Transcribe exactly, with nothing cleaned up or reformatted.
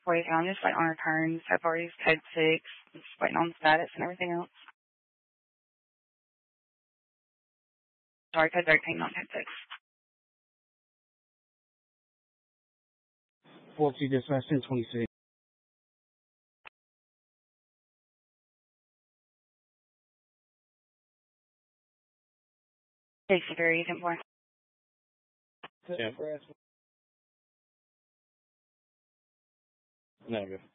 waiting. I'm just waiting on returns. I've already paid six. I'm just waiting on status and everything else. Sorry, code thirteen, not code six. four two dispatch ten twenty-six. sixty-three, Agent four. Yeah. No, good.